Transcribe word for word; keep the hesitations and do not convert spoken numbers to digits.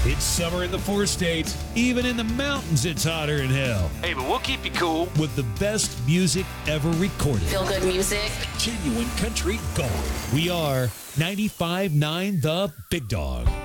It's summer in the four states. Even in the mountains, it's hotter than hell. Hey, but we'll keep you cool. With the best music ever recorded. Feel good music. Genuine country gold. We are ninety-five point nine The Big Dog.